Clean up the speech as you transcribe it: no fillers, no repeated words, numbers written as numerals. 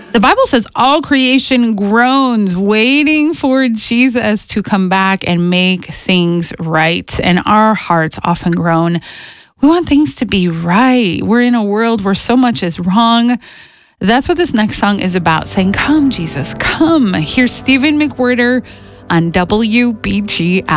The Bible says all creation groans, waiting for Jesus to come back and make things right. And our hearts often groan. We want things to be right. We're in a world where so much is wrong. That's what this next song is about, saying, "Come, Jesus, come." Here's Stephen McWhirter on WBGL.